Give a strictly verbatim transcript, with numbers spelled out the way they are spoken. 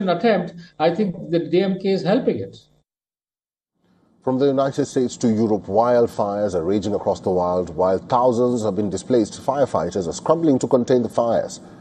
attempt, I think the D M K is helping it. From the United States to Europe, wildfires are raging across the world. While thousands have been displaced, firefighters are scrambling to contain the fires.